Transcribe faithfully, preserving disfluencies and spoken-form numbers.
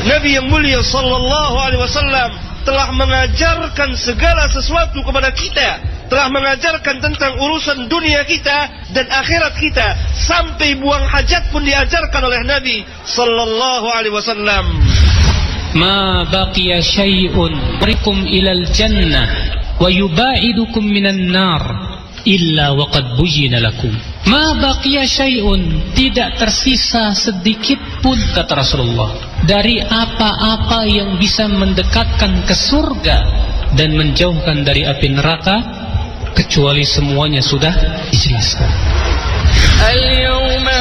Nabi yang mulia sallallahu alaihi wasallam telah mengajarkan segala sesuatu kepada kita, telah mengajarkan tentang urusan dunia kita dan akhirat kita, sampai buang hajat pun diajarkan oleh Nabi sallallahu alaihi wasallam. Ma baqiya syai'un yurikum ilal jannah wa yubaidukum minan nar illa waqad bujina lakum. Ma baqiya syai'un, tidak tersisa sedikit pun, kata Rasulullah, dari apa-apa yang bisa mendekatkan ke surga dan menjauhkan dari api neraka, kecuali semuanya sudah dijelaskan.